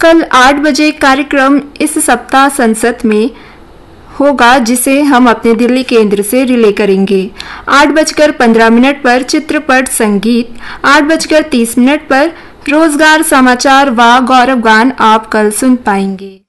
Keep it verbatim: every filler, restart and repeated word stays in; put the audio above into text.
कल आठ बजे कार्यक्रम इस सप्ताह संसद में होगा, जिसे हम अपने दिल्ली केंद्र से रिले करेंगे। आठ बजकर पंद्रह मिनट पर चित्रपट संगीत, आठ बजकर तीस मिनट पर रोजगार समाचार व गौरव गान आप कल सुन पाएंगे।